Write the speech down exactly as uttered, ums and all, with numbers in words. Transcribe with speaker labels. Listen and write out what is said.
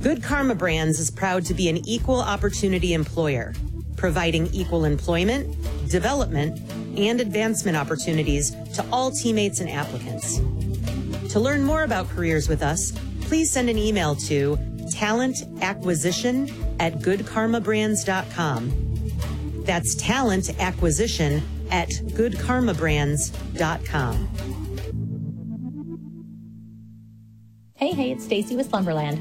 Speaker 1: Good Karma Brands is proud to be an equal opportunity employer, providing equal employment, development, and advancement opportunities to all teammates and applicants. To learn more about careers with us, please send an email to talent acquisition at good karma brands dot com. That's talent acquisition at good karma brands dot com.
Speaker 2: Hey, hey, it's Stacy with Slumberland.